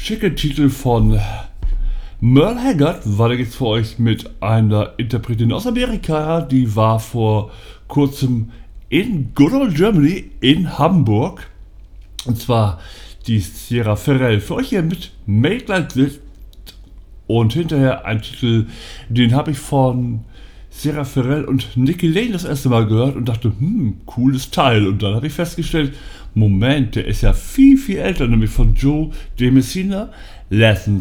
schicke Titel von Merle Haggard. Weiter geht's für euch mit einer Interpretin aus Amerika, die war vor kurzem in Good Old Germany in Hamburg. Und zwar die Sierra Ferrell. Für euch hier mit Make Like This. Und hinterher ein Titel, den habe ich von Sierra Ferrell und Nicky Lane das erste Mal gehört und dachte, cooles Teil. Und dann habe ich festgestellt, Moment, der ist ja viel, viel älter, nämlich von Joe De Messina, Lessons